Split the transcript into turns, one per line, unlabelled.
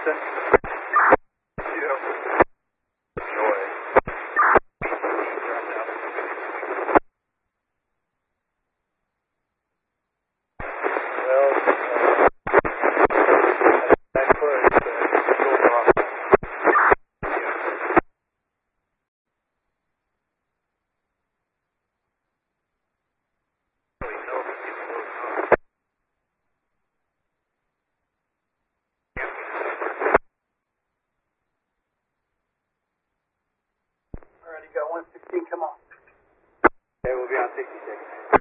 Houston?
Alright, you got 116, come on.
Okay, we'll be on 60 seconds.